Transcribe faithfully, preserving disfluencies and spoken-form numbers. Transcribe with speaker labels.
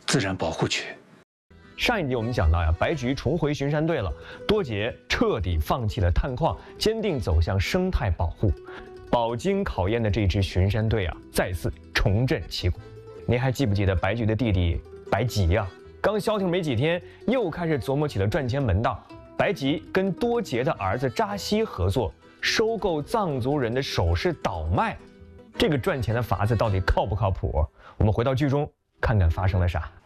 Speaker 1: 自然保护区。
Speaker 2: 上一集我们讲到呀，白菊重回巡山队了，多杰彻底放弃了探矿，坚定走向生态保护。饱经考验的这支巡山队啊，再次重振旗鼓。您还记不记得白菊的弟弟白吉呀、啊？刚消停没几天，又开始琢磨起了赚钱门道。白吉跟多杰的儿子扎西合作，收购藏族人的首饰倒卖。这个赚钱的法子到底靠不靠谱？我们回到剧中看看发生了啥。